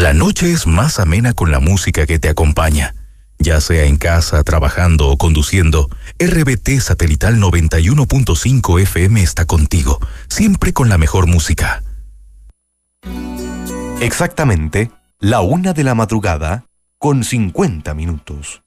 La noche es más amena con la música que te acompaña. Ya sea en casa, trabajando o conduciendo, RBT Satelital 91.5 FM está contigo, siempre con la mejor música. Exactamente, la 1 de la madrugada, con 50 minutos.